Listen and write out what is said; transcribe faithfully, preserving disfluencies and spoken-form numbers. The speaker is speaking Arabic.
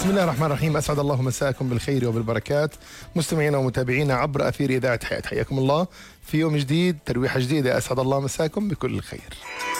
بسم الله الرحمن الرحيم. أسعد الله مساءكم بالخير وبالبركات مستمعينا ومتابعينا عبر أثير إذاعة حياة. حياكم الله في يوم جديد، ترويحة جديدة. أسعد الله مساكم بكل الخير.